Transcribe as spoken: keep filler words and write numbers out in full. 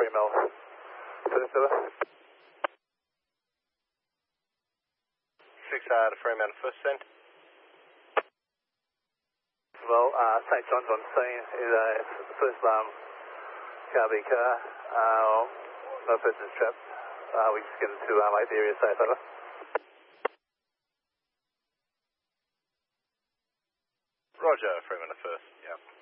Fremantle first, over. six uh, to Fremantle first, send. Well, uh, Saint John's on scene. Is a first alarm car B car. Uh, no person's trapped. Uh, we just get into uh, make the area safe, over. Roger, Fremantle first, yeah.